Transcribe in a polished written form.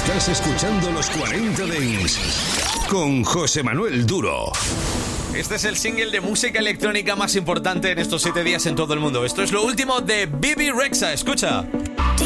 Estás escuchando los 40 Dents con José Manuel Duro. Este es el single de música electrónica más importante en estos 7 días en todo el mundo. Esto es lo último de Bebe Rexha. Escucha. Do